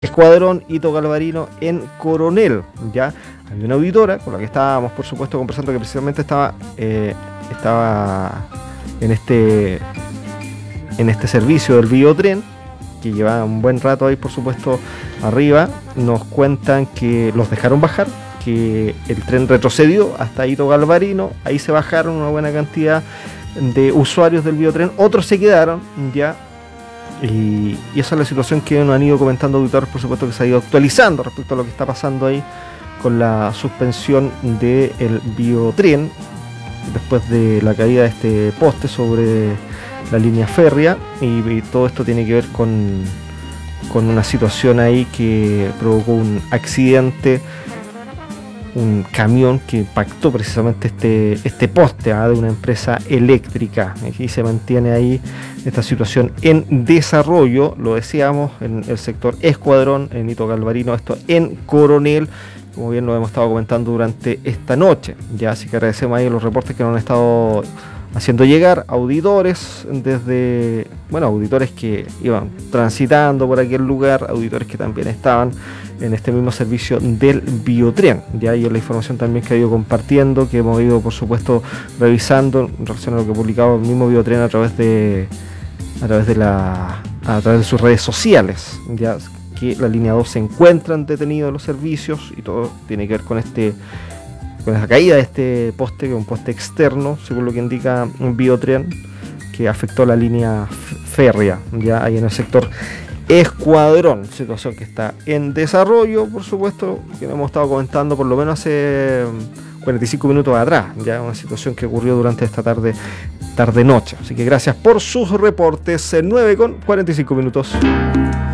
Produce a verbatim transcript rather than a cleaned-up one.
Escuadrón Hito Galvarino en Coronel. Ya hay una auditora con la que estábamos, por supuesto, conversando, que precisamente estaba eh, estaba en este en este servicio del biotren, que lleva un buen rato ahí, por supuesto, arriba. Nos cuentan que los dejaron bajar, que el tren retrocedió hasta Hito Galvarino, ahí se bajaron una buena cantidad de usuarios del biotren, otros se quedaron ya. Y, y esa es la situación que nos han ido comentando auditores, por supuesto, que se ha ido actualizando respecto a lo que está pasando ahí con la suspensión del biotren después de la caída de este poste sobre la línea férrea, y, y todo esto tiene que ver con, con una situación ahí que provocó un accidente, un camión que impactó precisamente este, este poste ¿ah? de una empresa eléctrica, y se mantiene ahí esta situación en desarrollo, lo decíamos, en el sector Escuadrón, en Hito Galvarino, esto en Coronel, como bien lo hemos estado comentando durante esta noche, ya, así que agradecemos ahí los reportes que nos han estado haciendo llegar auditores desde, bueno, auditores que iban transitando por aquel lugar, auditores que también estaban en este mismo servicio del biotren. Ya hay la información también que ha ido compartiendo, que hemos ido, por supuesto, revisando en relación a lo que ha publicado el mismo biotren a través de a través de la a través de sus redes sociales, ya que la línea dos se encuentran detenidos los servicios, y todo tiene que ver con este con la caída de este poste, que es un poste externo, según lo que indica un biotren, que afectó la línea férrea, ya ahí en el sector Escuadrón, situación que está en desarrollo, por supuesto, que hemos estado comentando por lo menos hace cuarenta y cinco minutos atrás, ya una situación que ocurrió durante esta tarde, tarde noche. Así que gracias por sus reportes, nueve con cuarenta y cinco minutos.